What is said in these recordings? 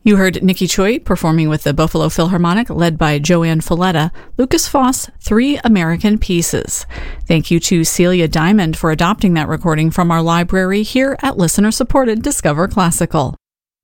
You heard Nikki Choi performing with the Buffalo Philharmonic, led by Joanne Folletta, Lucas Foss, Three American Pieces. Thank you to Celia Diamond for adopting that recording from our library here at listener-supported Discover Classical.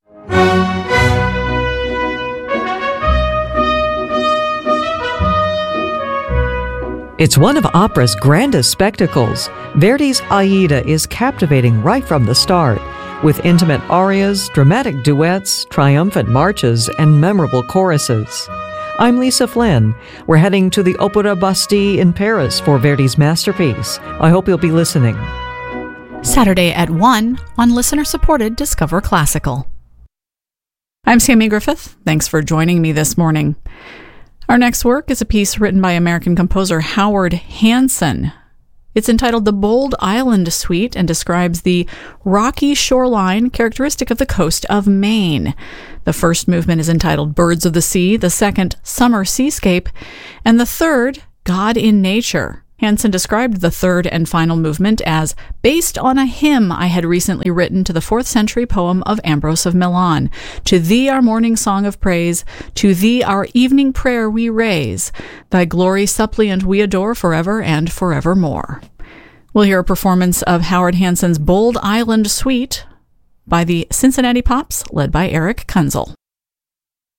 It's one of opera's grandest spectacles. Verdi's Aida is captivating right from the start, with intimate arias, dramatic duets, triumphant marches, and memorable choruses. I'm Lisa Flynn. We're heading to the Opéra Bastille in Paris for Verdi's masterpiece. I hope you'll be listening. Saturday at 1 on listener-supported Discover Classical. I'm Sammy Griffith. Thanks for joining me this morning. Our next work is a piece written by American composer Howard Hanson. It's entitled The Bold Island Suite and describes the rocky shoreline characteristic of the coast of Maine. The first movement is entitled Birds of the Sea, the second, Summer Seascape, and the third, God in Nature. Hanson described the third and final movement as based on a hymn I had recently written to the 4th century poem of Ambrose of Milan. To thee our morning song of praise, to thee our evening prayer we raise. Thy glory suppliant we adore forever and forevermore. We'll hear a performance of Howard Hanson's Bold Island Suite by the Cincinnati Pops, led by Eric Kunzel.